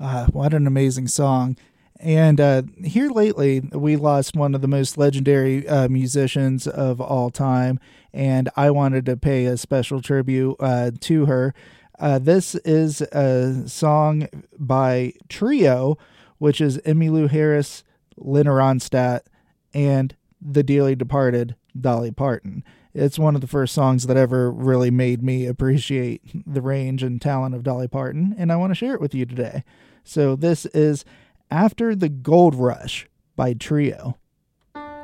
What an amazing song. And here lately, we lost one of the most legendary musicians of all time, and I wanted to pay a special tribute to her. This is a song by Trio, which is Emmylou Harris, Linda Ronstadt, and the dearly departed Dolly Parton. It's one of the first songs that ever really made me appreciate the range and talent of Dolly Parton, and I want to share it with you today. So this is After the Gold Rush by Trio.